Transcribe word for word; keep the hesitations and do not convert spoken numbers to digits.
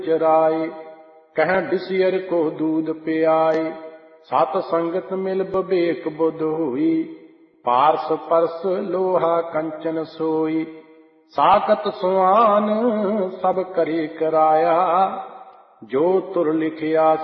चराए। कह डिसियर को दूध पियाए। सत संगत मिल विवेक बुध हुई। पारस परस लोहा कंचन सोई। साकत सुआन सब करे कराया। जो तुर लिखिया